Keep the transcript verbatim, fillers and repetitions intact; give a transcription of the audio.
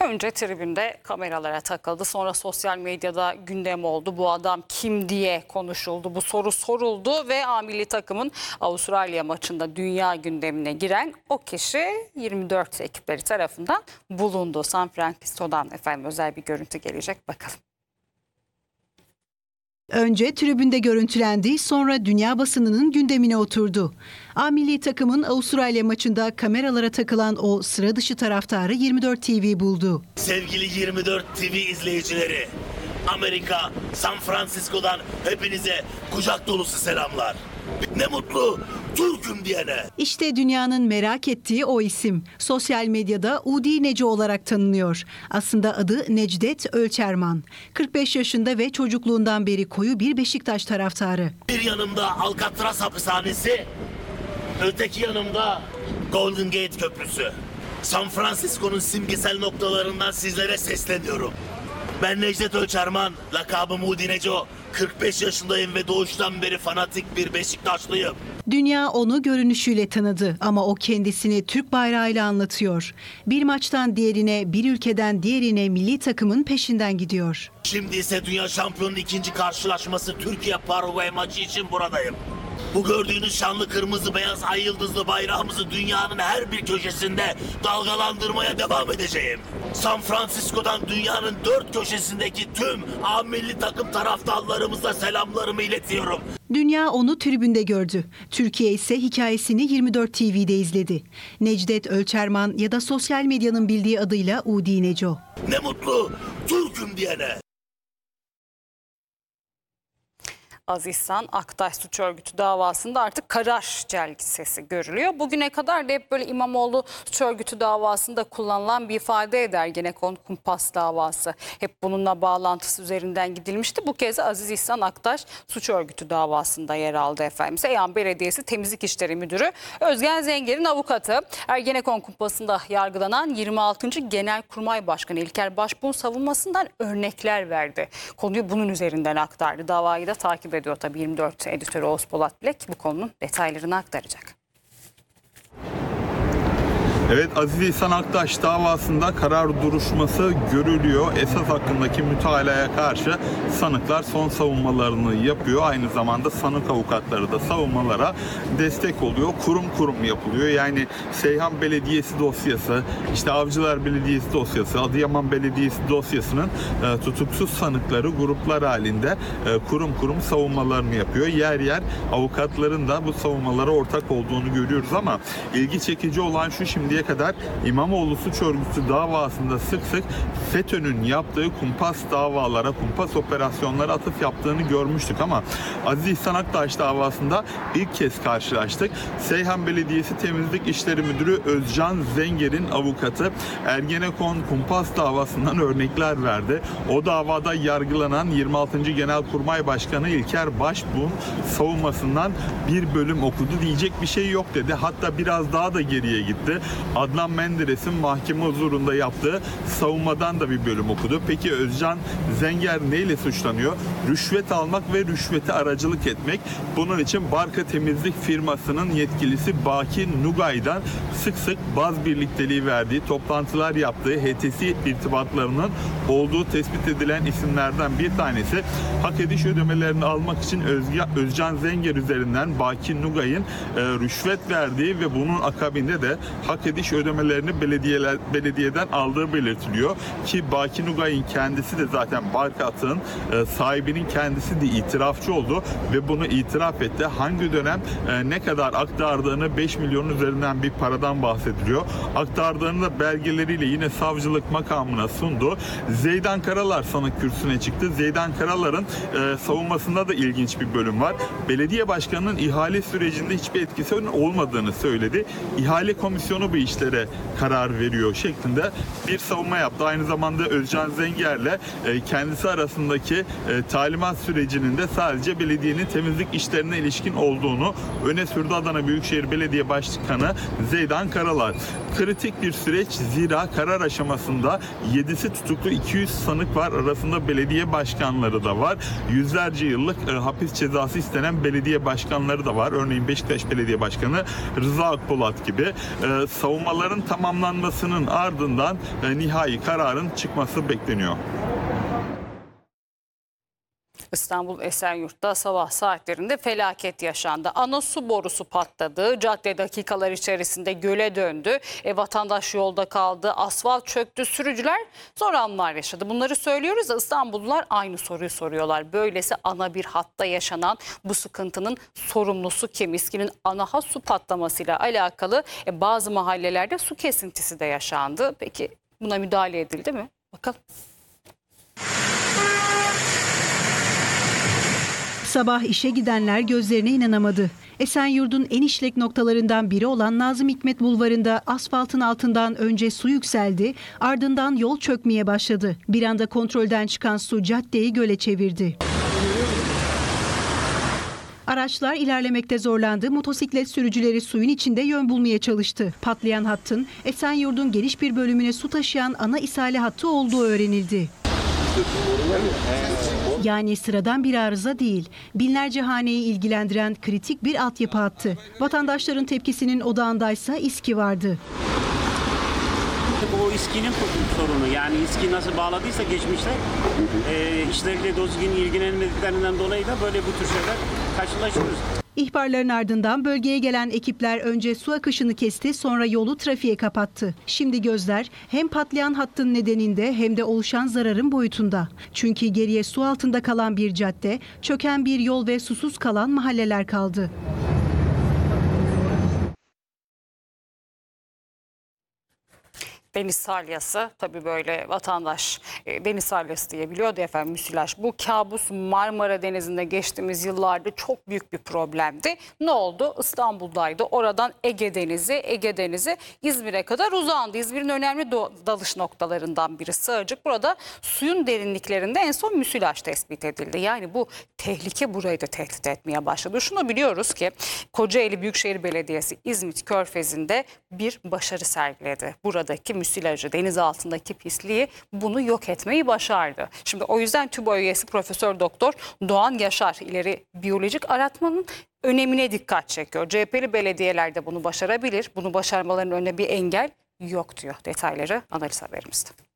Önce tribünde kameralara takıldı. Sonra sosyal medyada gündem oldu. Bu adam kim diye konuşuldu. Bu soru soruldu ve A milli takımın Avustralya maçında dünya gündemine giren o kişi yirmi dört ekipleri tarafından bulundu. San Francisco'dan efendim özel bir görüntü gelecek. Bakalım. Önce tribünde görüntülendi, sonra dünya basınının gündemine oturdu. A milli takımın Avustralya maçında kameralara takılan o sıra dışı taraftarı yirmi dört T V buldu. Sevgili yirmi dört T V izleyicileri, Amerika, San Francisco'dan hepinize kucak dolusu selamlar. Ne mutlu Türk'üm diyene. İşte dünyanın merak ettiği o isim. Sosyal medyada Udi Neco olarak tanınıyor. Aslında adı Necdet Ölçerman. kırk beş yaşında ve çocukluğundan beri koyu bir Beşiktaş taraftarı. Bir yanımda Alcatraz hapishanesi, öteki yanımda Golden Gate Köprüsü. San Francisco'nun simgesel noktalarından sizlere sesleniyorum. Ben Necdet Ölçerman, lakabım Udi Neco. kırk beş yaşındayım ve doğuştan beri fanatik bir Beşiktaşlıyım. Dünya onu görünüşüyle tanıdı ama o kendisini Türk bayrağıyla anlatıyor. Bir maçtan diğerine, bir ülkeden diğerine milli takımın peşinden gidiyor. Şimdi ise Dünya Şampiyonu ikinci karşılaşması Türkiye-Paraguay maçı için buradayım. Bu gördüğünüz şanlı kırmızı beyaz ay yıldızlı bayrağımızı dünyanın her bir köşesinde dalgalandırmaya devam edeceğim. San Francisco'dan dünyanın dört köşesindeki tüm A milli takım taraftarlarımıza selamlarımı iletiyorum. Dünya onu tribünde gördü. Türkiye ise hikayesini yirmi dört T V'de izledi. Necdet Ölçerman ya da sosyal medyanın bildiği adıyla Udi Neco. Ne mutlu Türk'üm diyene. Aziz San Aktaş suç örgütü davasında artık karar celgisi görülüyor. Bugüne kadar da hep böyle İmamoğlu suç örgütü davasında kullanılan bir ifade eder. Ergenekon kumpas davası. Hep bununla bağlantısı üzerinden gidilmişti. Bu kez Aziz İhsan Aktaş suç örgütü davasında yer aldı efendim. Seyhan Belediyesi Temizlik İşleri Müdürü Özgen Zenger'in avukatı. Ergenekon kumpasında yargılanan yirmi altıncı Genelkurmay Başkanı İlker Başbuğ'un savunmasından örnekler verdi. Konuyu bunun üzerinden aktardı. Davayı da takip ediyor. Ediyor tabii yirmi dört editörü Oğuz Polat Bilek bu konunun detaylarını aktaracak. Evet, Aziz İhsan Aktaş davasında karar duruşması görülüyor. Esas hakkındaki mütalaya karşı sanıklar son savunmalarını yapıyor. Aynı zamanda sanık avukatları da savunmalara destek oluyor. Kurum kurum yapılıyor. Yani Seyhan Belediyesi dosyası, işte Avcılar Belediyesi dosyası, Adıyaman Belediyesi dosyasının e, tutuksuz sanıkları gruplar halinde e, kurum kurum savunmalarını yapıyor. Yer yer avukatların da bu savunmalara ortak olduğunu görüyoruz ama ilgi çekici olan şu, şimdiye kadar İmamoğlu suç örgütü davasında sık sık FETÖ'nün yaptığı kumpas davalara, kumpas operasyonlara atıf yaptığını görmüştük ama Aziz İhsan Aktaş davasında ilk kez karşılaştık. Seyhan Belediyesi Temizlik İşleri Müdürü Özcan Zenger'in avukatı Ergenekon kumpas davasından örnekler verdi. O davada yargılanan yirmi altıncı Genelkurmay Başkanı İlker Başbuğ'un savunmasından bir bölüm okudu. Diyecek bir şey yok dedi. Hatta biraz daha da geriye gitti. Adnan Menderes'in mahkeme huzurunda yaptığı savunmadan da bir bölüm okudu. Peki Özcan Zenger neyle suçlanıyor? Rüşvet almak ve rüşvete aracılık etmek. Bunun için Barka Temizlik firmasının yetkilisi Baki Nugay'dan sık sık baz birlikteliği verdiği, toplantılar yaptığı, H T S irtibatlarının olduğu tespit edilen isimlerden bir tanesi. Hak ediş ödemelerini almak için Özge, Özcan Zenger üzerinden Baki Nugay'ın e, rüşvet verdiği ve bunun akabinde de hak ediş ödemelerini belediyeler, belediyeden aldığı belirtiliyor. Ki Baki Nugay'ın kendisi de zaten Barkat'ın e, sahibinin kendisi de itirafçı oldu ve bunu itiraf etti. Hangi dönem e, ne kadar aktardığını, beş milyon üzerinden bir paradan bahsediliyor. Aktardığını da belgeleriyle yine savcılık makamına sundu. Zeydan Karalar sanık kürsüsüne çıktı. Zeydan Karalar'ın e, savunmasında da ilginç bir bölüm var. Belediye başkanının ihale sürecinde hiçbir etkisi olmadığını söyledi. İhale komisyonu bu işlere karar veriyor şeklinde bir savunma yaptı. Aynı zamanda Özcan Zenger'le e, kendisi arasındaki e, talimat sürecinin de sadece belediyenin temizlik işlerine ilişkin olduğunu öne sürdü Adana Büyükşehir Belediye Başkanı Zeydan Karalar. Kritik bir süreç, zira karar aşamasında yedisi tutuklu, iki yüz sanık var. Arasında belediye başkanları da var. Yüzlerce yıllık e, hapis cezası istenen belediye başkanları da var. Örneğin Beşiktaş Belediye Başkanı Rıza Akpolat gibi. E, Savunmaların tamamlanmasının ardından e, nihai kararın çıkması bekleniyor. İstanbul Esenyurt'ta sabah saatlerinde felaket yaşandı. Ana su borusu patladı. Cadde dakikalar içerisinde göle döndü. E, vatandaş yolda kaldı. Asfalt çöktü. Sürücüler zor anlar yaşadı. Bunları söylüyoruz da İstanbullular aynı soruyu soruyorlar. Böylesi ana bir hatta yaşanan bu sıkıntının sorumlusu kim? İSKİ'nin ana hat su patlamasıyla alakalı e, bazı mahallelerde su kesintisi de yaşandı. Peki buna müdahale edildi mi? Bakalım. Sabah işe gidenler gözlerine inanamadı. Esenyurt'un en işlek noktalarından biri olan Nazım Hikmet Bulvarı'nda asfaltın altından önce su yükseldi, ardından yol çökmeye başladı. Bir anda kontrolden çıkan su caddeyi göle çevirdi. Araçlar ilerlemekte zorlandı, motosiklet sürücüleri suyun içinde yön bulmaya çalıştı. Patlayan hattın Esenyurt'un geniş bir bölümüne su taşıyan ana ishale hattı olduğu öğrenildi. Yani sıradan bir arıza değil, binlerce haneyi ilgilendiren kritik bir altyapı hattı. Vatandaşların tepkisinin odağındaysa İSKİ vardı. Bu İSKİ'nin sorunu, yani İSKİ nasıl bağladıysa geçmişte e, işleriyle düzgün ilgilenmediklerinden dolayı da böyle bu tür şeyler karşılaşıyoruz. İhbarların ardından bölgeye gelen ekipler önce su akışını kesti, sonra yolu trafiğe kapattı. Şimdi gözler hem patlayan hattın nedeninde hem de oluşan zararın boyutunda. Çünkü geriye su altında kalan bir cadde, çöken bir yol ve susuz kalan mahalleler kaldı. Deniz salyası, tabii böyle vatandaş e, deniz salyası diyebiliyordu efendim, müsilaj. Bu kabus Marmara Denizi'nde geçtiğimiz yıllarda çok büyük bir problemdi. Ne oldu? İstanbul'daydı. Oradan Ege Denizi, Ege Denizi İzmir'e kadar uzandı. İzmir'in önemli dalış noktalarından biri Sığacık. Burada suyun derinliklerinde en son müsilaj tespit edildi. Yani bu tehlike burayı da tehdit etmeye başladı. Şunu biliyoruz ki Kocaeli Büyükşehir Belediyesi İzmit Körfezi'nde bir başarı sergiledi. Buradaki müsilajı, deniz altındaki pisliği, bunu yok etmeyi başardı. Şimdi o yüzden TÜBA üyesi Profesör Doktor Doğan Yaşar ileri biyolojik aratmanın önemine dikkat çekiyor. C H P'li belediyeler de bunu başarabilir. Bunu başarmalarının önüne bir engel yok diyor. Detayları analiz haberimizde.